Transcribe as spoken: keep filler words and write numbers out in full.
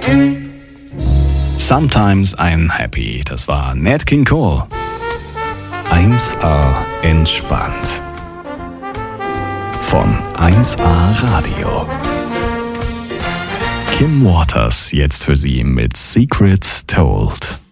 Sometimes I'm happy. Das war Nat King Cole. eins A entspannt. Von eins A Radio. Kim Waters jetzt für Sie mit Secrets Told.